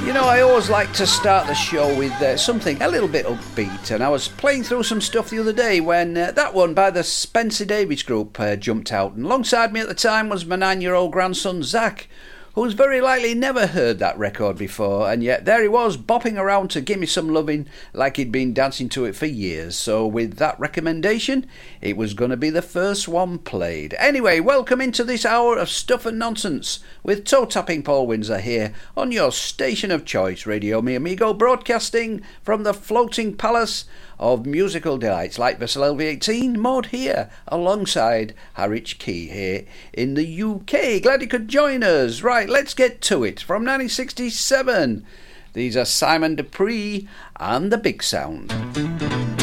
You know, I always like to start the show with something a little bit upbeat, and I was playing through some stuff the other day when that one by the Spencer Davis Group jumped out, and alongside me at the time was my 9-year-old grandson Zach, who's very likely never heard that record before, and yet there he was bopping around to Gimme Some Lovin' like he'd been dancing to it for years. So with that recommendation, it was going to be the first one played. Anyway, welcome into this hour of Stuff and Nonsense with toe-tapping Paul Windsor here on your station of choice, Radio Mi Amigo, broadcasting from the floating palace of musical delights like Vessel LV18 Mod here alongside Harwich Key here in the UK. Glad you could join us. Right, let's get to it. From 1967, these are Simon Dupree and the Big Sound.